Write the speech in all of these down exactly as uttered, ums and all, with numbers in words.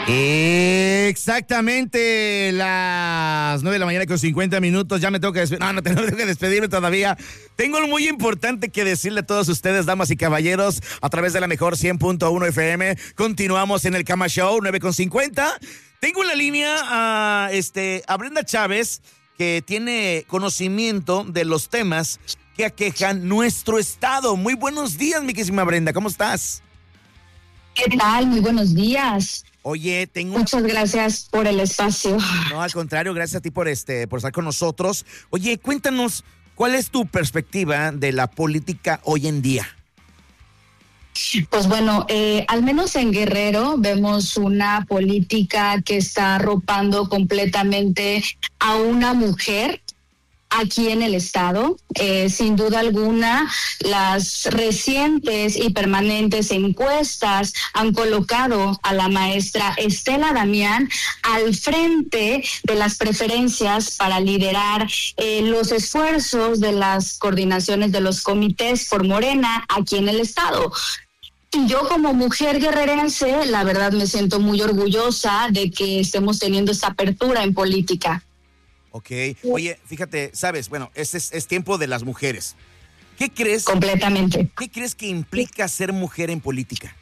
Exactamente, las nueve de la mañana con cincuenta minutos. Ya me tengo que despedir. No, no tengo que despedirme todavía. Tengo algo muy importante que decirle a todos ustedes, damas y caballeros, a través de la mejor cien punto uno F M. Continuamos en el Cama Show, nueve con cincuenta. Tengo en la línea a, este, a Brenda Chávez, que tiene conocimiento de los temas que aquejan nuestro estado. Muy buenos días, mi querísima Brenda, ¿cómo estás? ¿Qué tal? Muy buenos días. Oye, tengo... Muchas gracias por el espacio. No, al contrario, gracias a ti por, este, por estar con nosotros. Oye, cuéntanos, ¿cuál es tu perspectiva de la política hoy en día? Pues bueno, eh, al menos en Guerrero vemos una política que está arropando completamente a una mujer aquí en el estado. Eh, sin duda alguna, las recientes y permanentes encuestas han colocado a la maestra Estela Damián al frente de las preferencias para liderar eh, los esfuerzos de las coordinaciones de los comités por Morena aquí en el estado. Y yo como mujer guerrerense, la verdad me siento muy orgullosa de que estemos teniendo esta apertura en política. Ok, oye, fíjate, sabes, bueno, este es, es tiempo de las mujeres. ¿Qué crees? Completamente. ¿Qué crees que implica ser mujer en política?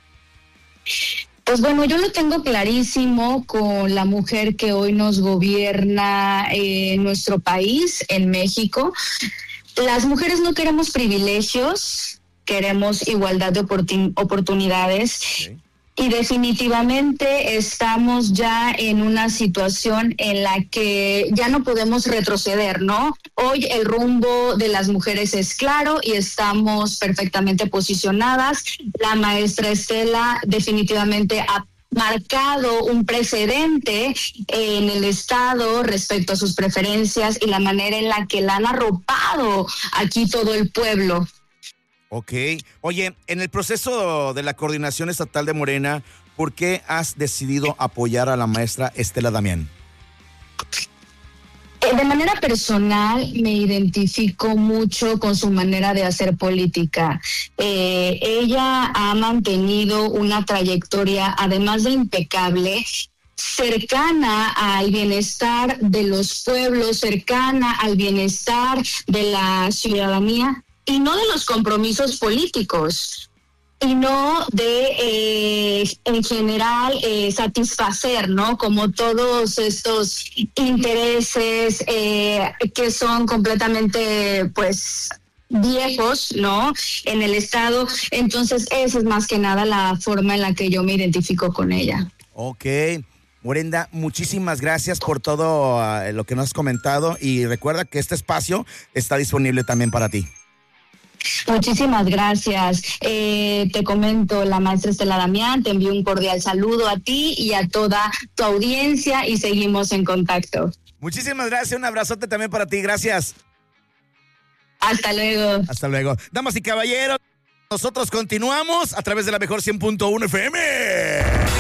Pues bueno, yo lo tengo clarísimo con la mujer que hoy nos gobierna eh, en nuestro país, en México. Las mujeres no queremos privilegios, queremos igualdad de oportun- oportunidades. Okay. Y definitivamente estamos ya en una situación en la que ya no podemos retroceder, ¿no? Hoy el rumbo de las mujeres es claro y estamos perfectamente posicionadas. La maestra Estela definitivamente ha marcado un precedente en el estado respecto a sus preferencias y la manera en la que la han arropado aquí todo el pueblo. Ok. Oye, en el proceso de la coordinación estatal de Morena, ¿por qué has decidido apoyar a la maestra Estela Damián? De manera personal me identifico mucho con su manera de hacer política. Eh, ella ha mantenido una trayectoria, además de impecable, cercana al bienestar de los pueblos, cercana al bienestar de la ciudadanía, y no de los compromisos políticos, y no de, eh, en general, eh, satisfacer, ¿no? Como todos estos intereses eh, que son completamente, pues, viejos, ¿no? En el Estado. Entonces, esa es más que nada la forma en la que yo me identifico con ella. Ok. Brenda, muchísimas gracias por todo uh, lo que nos has comentado y recuerda que este espacio está disponible también para ti. Muchísimas gracias. Eh, te comento, la maestra Estela Damián, te envío un cordial saludo a ti y a toda tu audiencia y seguimos en contacto. Muchísimas gracias, un abrazote también para ti, gracias. Hasta luego. Hasta luego. Damas y caballeros, nosotros continuamos a través de la mejor cien punto uno F M.